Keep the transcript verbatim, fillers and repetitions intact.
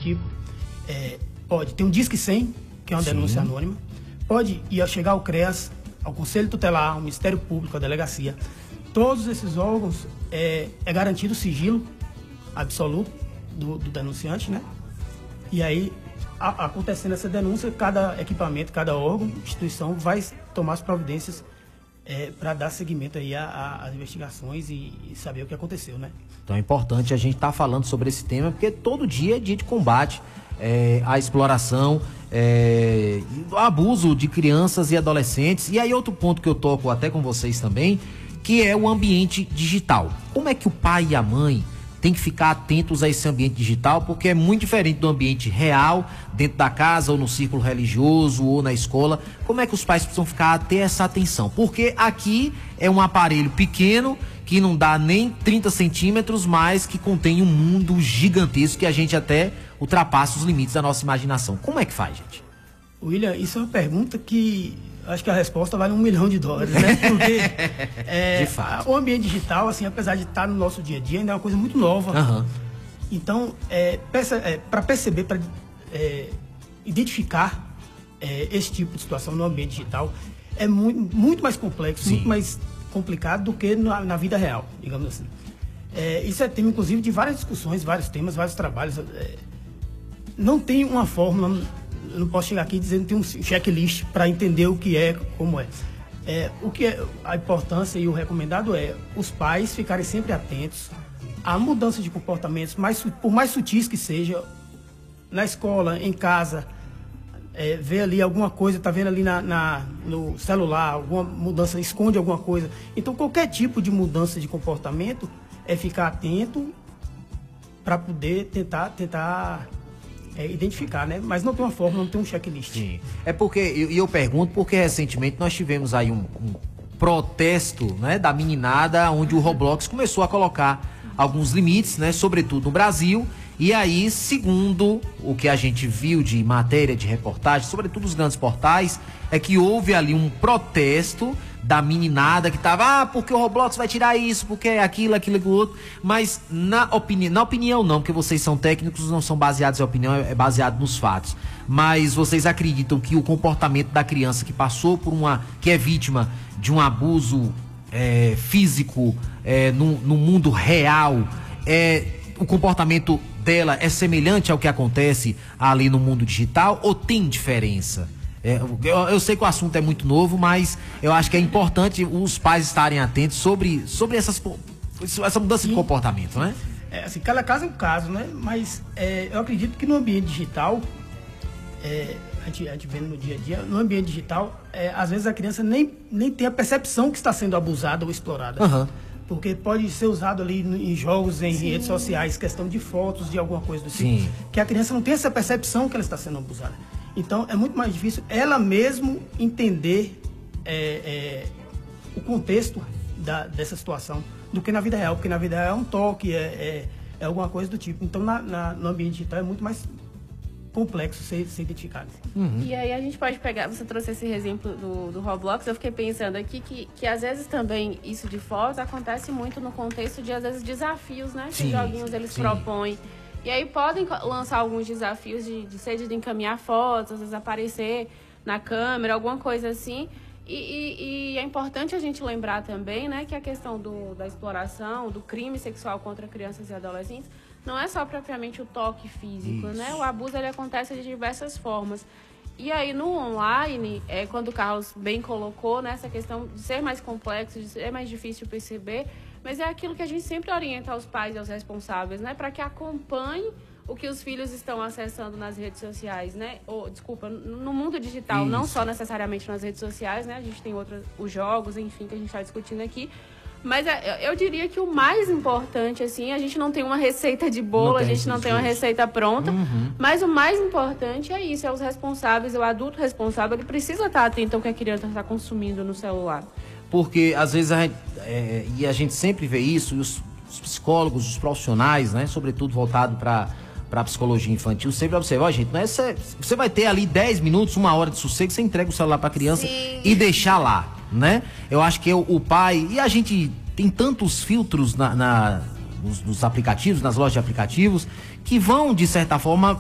tipo, é, pode ter um Disque cem, que é uma Sim. denúncia anônima, pode ir a chegar ao CREAS, ao Conselho Tutelar, ao Ministério Público, à Delegacia. Todos esses órgãos é, é garantido o sigilo absoluto do, do denunciante, né? E aí, a, acontecendo essa denúncia, cada equipamento, cada órgão, instituição vai tomar as providências é, para dar seguimento aí às investigações e, e saber o que aconteceu, né? Então é importante a gente estar tá falando sobre esse tema, porque todo dia é dia de combate é, à exploração, é, ao abuso de crianças e adolescentes. E aí outro ponto que eu toco até com vocês também, que é o ambiente digital. Como é que o pai e a mãe tem que ficar atentos a esse ambiente digital, porque é muito diferente do ambiente real, dentro da casa, ou no círculo religioso, ou na escola. Como é que os pais precisam ficar a ter essa atenção? Porque aqui é um aparelho pequeno, que não dá nem trinta centímetros, mas que contém um mundo gigantesco, que a gente até ultrapassa os limites da nossa imaginação. Como é que faz, gente? William, isso é uma pergunta que acho que a resposta vale um milhão de dólares, né? Porque é, de fato. O ambiente digital, assim, apesar de estar no nosso dia a dia, ainda é uma coisa muito nova. Uhum. Então, é, é, para perceber, para é, identificar é, esse tipo de situação no ambiente digital, é muito, muito mais complexo, Sim. muito mais complicado do que na, na vida real, digamos assim. É, isso é tema, inclusive, de várias discussões, vários temas, vários trabalhos. É, não tem uma fórmula. Eu não posso chegar aqui dizendo que tem um checklist para entender o que é, como é. é. O que é a importância e o recomendado é os pais ficarem sempre atentos à mudança de comportamentos, mais, por mais sutis que seja, na escola, em casa, é, ver ali alguma coisa, tá vendo ali na, na, no celular, alguma mudança, esconde alguma coisa. Então, qualquer tipo de mudança de comportamento é ficar atento para poder tentar... tentar É, identificar, né? Mas não tem uma fórmula, não tem um checklist. Sim. É porque, e eu, eu pergunto porque recentemente nós tivemos aí um, um protesto, né, da meninada, onde o Roblox começou a colocar alguns limites, né, sobretudo no Brasil. E aí, segundo o que a gente viu de matéria, de reportagem, sobretudo os grandes portais, é que houve ali um protesto da meninada que tava, ah, porque o Roblox vai tirar isso, porque é aquilo, aquilo, aquilo outro. Mas na opinião, na opinião não, porque vocês são técnicos, não são baseados em opinião, é baseado nos fatos. Mas vocês acreditam que o comportamento da criança que passou por uma, que é vítima de um abuso é, físico é, no, no mundo real, é, o comportamento dela é semelhante ao que acontece ali no mundo digital ou tem diferença? É, eu, eu sei que o assunto é muito novo, mas eu acho que é importante os pais estarem atentos sobre, sobre essas, essa mudança Sim. de comportamento, né? É, assim, cada caso é um caso, né? Mas é, eu acredito que no ambiente digital, é, a, gente, a gente vê no dia a dia, no ambiente digital, é, às vezes a criança nem, nem tem a percepção que está sendo abusada ou explorada. Uhum. Porque pode ser usado ali em jogos, em Sim. redes sociais, questão de fotos, de alguma coisa do tipo. Sim. Que a criança não tem essa percepção que ela está sendo abusada. Então, é muito mais difícil ela mesmo entender é, é, o contexto da, dessa situação do que na vida real. Porque na vida real é um toque, é, é, é alguma coisa do tipo. Então, na, na, no ambiente digital é muito mais complexo ser, ser identificado. Uhum. E aí a gente pode pegar, você trouxe esse exemplo do, do Roblox, eu fiquei pensando aqui que, que às vezes também isso de fotos acontece muito no contexto de, às vezes, desafios, né? Sim, que os joguinhos eles sim. propõem. E aí podem lançar alguns desafios de, de ser de encaminhar fotos, às vezes aparecer na câmera, alguma coisa assim. E, e, e é importante a gente lembrar também, né, que a questão do, da exploração, do crime sexual contra crianças e adolescentes, não é só propriamente o toque físico, Isso. né? O abuso ele acontece de diversas formas. E aí no online, é, quando o Carlos bem colocou, né, essa questão de ser mais complexo, de ser mais difícil perceber, mas é aquilo que a gente sempre orienta aos pais e aos responsáveis, né? Para que acompanhem o que os filhos estão acessando nas redes sociais, né? Ou, desculpa, no mundo digital, Isso. não só necessariamente nas redes sociais, né? A gente tem outros, os jogos, enfim, que a gente está discutindo aqui. Mas eu diria que o mais importante, assim, a gente não tem uma receita de bolo, a gente não tem uma receita pronta, uhum. mas o mais importante é isso, é os responsáveis, o adulto responsável, ele precisa estar atento ao que a criança está consumindo no celular. Porque, às vezes, a gente, é, e a gente sempre vê isso, e os, os psicólogos, os profissionais, né, sobretudo voltado para a psicologia infantil, sempre observam, ó, gente, não é, você, você vai ter ali dez minutos, uma hora de sossego, você entrega o celular para a criança Sim. e deixar lá, né? Eu acho que eu, o pai, e a gente tem tantos filtros na, na, nos, nos aplicativos, nas lojas de aplicativos, que vão, de certa forma,